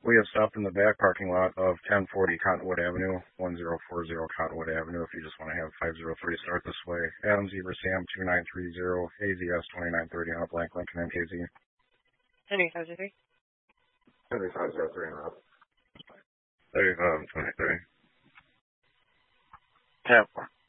We have stopped in the back parking lot of 1040 Cottonwood Avenue, 1040 Cottonwood Avenue, if you just want to have 503 start this way. Adam Zebra Sam 2930, AZS 2930 on a blank Lincoln MKZ. 3503. 3503 and up. 3523. 10